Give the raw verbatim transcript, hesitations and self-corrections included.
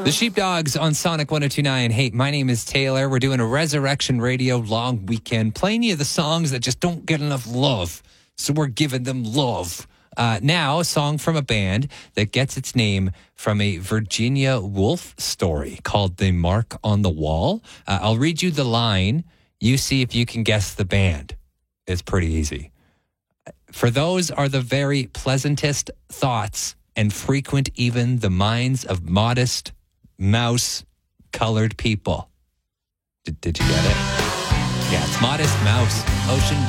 The Sheepdogs on Sonic one oh two point nine. Hey, my name is Taylor. We're doing a Resurrection Radio long weekend, playing you the songs that just don't get enough love. So we're giving them love. Uh, now, a song from a band that gets its name from a Virginia Woolf story called The Mark on the Wall. Uh, I'll read you the line. You see if you can guess the band. It's pretty easy. For those are the very pleasantest thoughts and frequent even the minds of modest mouse-colored people. Did, did you get it? Yeah, it's Modest Mouse. Ocean